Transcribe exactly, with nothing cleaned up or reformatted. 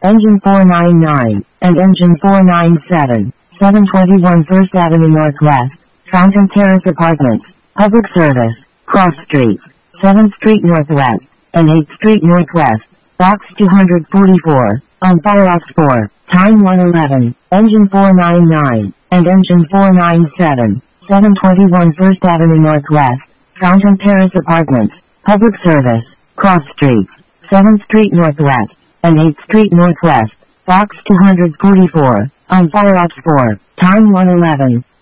Engine four ninety-nine, and Engine four ninety-seven, seven twenty-one First Avenue Northwest, Fountain Terrace Apartments, Public Service, Cross Street, seventh Street Northwest, and eighth Street Northwest, Box two forty-four, on Fireox four, time one eleven, Engine four ninety-nine, and Engine four ninety-seven, seven twenty-one First Avenue Northwest, Fountain Terrace Apartments, Public Service, Cross Street, seventh Street Northwest, and eighth Street Northwest, Box two forty-four, on Fireox four, time one eleven.